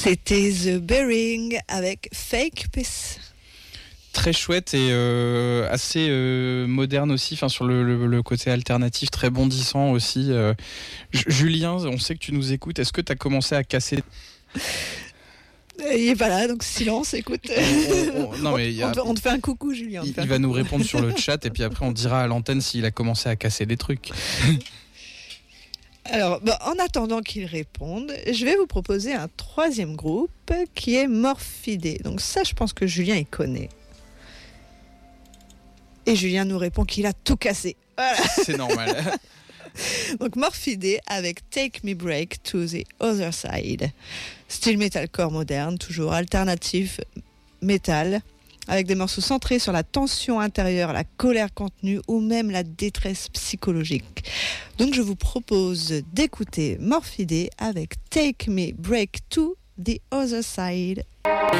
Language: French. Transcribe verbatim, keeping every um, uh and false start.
C'était The Bearing avec Fake Peace. Très chouette et euh, assez euh, moderne aussi, enfin sur le, le, le côté alternatif, très bondissant aussi. Euh, Julien, on sait que tu nous écoutes. Est-ce que tu as commencé à casser? Il est pas là, donc silence, écoute. On, on, non, mais on, a, te, on te fait un coucou, Julien. Il, il va nous répondre sur le chat et puis après on dira à l'antenne s'il a commencé à casser des trucs. Alors, bah, en attendant qu'il réponde, je vais vous proposer un troisième groupe qui est Morphidé. Donc ça, je pense que Julien, il connaît. Et Julien nous répond qu'il a tout cassé. Voilà. C'est normal. Donc Morphidé avec Take Me Break to the Other Side. Style metalcore moderne, toujours alternatif metal, avec des morceaux centrés sur la tension intérieure, la colère contenue ou même la détresse psychologique. Donc je vous propose d'écouter Morphidé avec Take Me Break to the Other Side.